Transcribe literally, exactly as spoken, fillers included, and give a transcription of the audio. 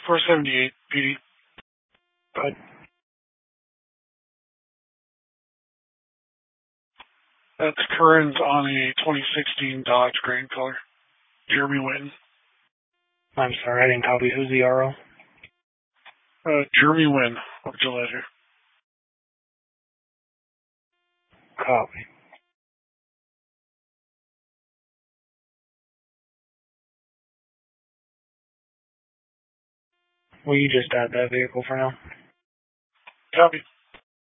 four seventy-eight, P D. Bud. That's current on a twenty sixteen Dodge Grand Color. Jeremy Witten. I'm sorry, I didn't copy. Who's the R O? Uh, Jeremy Wynn. What's your letter? Copy. Will you just add that vehicle for now? Copy.